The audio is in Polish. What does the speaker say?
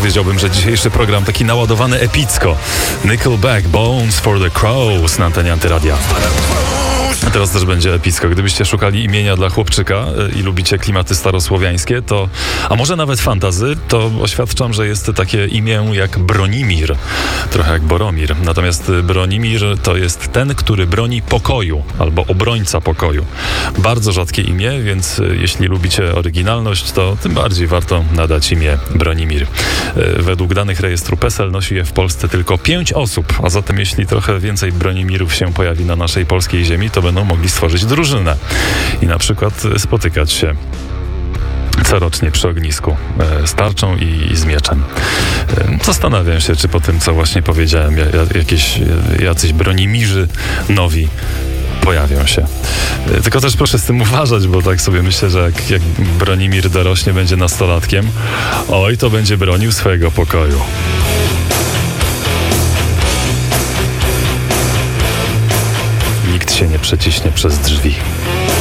Powiedziałbym, że dzisiejszy program taki naładowany epicko. Nickelback, Bones for the Crows na antenie Antyradia. A teraz też będzie epicko. Gdybyście szukali imienia dla chłopczyka i lubicie klimaty starosłowiańskie, to, a może nawet fantazy, to oświadczam, że jest takie imię jak Bronimir. Trochę jak Boromir. Natomiast Bronimir to jest ten, który broni pokoju, albo obrońca pokoju. Bardzo rzadkie imię, więc jeśli lubicie oryginalność, to tym bardziej warto nadać imię Bronimir. Według danych rejestru PESEL nosi je w Polsce tylko 5 osób, a zatem jeśli trochę więcej Bronimirów się pojawi na naszej polskiej ziemi, to będą mogli stworzyć drużynę i na przykład spotykać się corocznie przy ognisku z tarczą i z mieczem. Zastanawiam się, czy po tym, co właśnie powiedziałem, jacyś Bronimirzy nowi pojawią się. Tylko też proszę z tym uważać, bo tak sobie myślę, że jak Bronimir dorośnie, będzie nastolatkiem, oj, to będzie bronił swojego pokoju. Nikt się nie przeciśnie przez drzwi.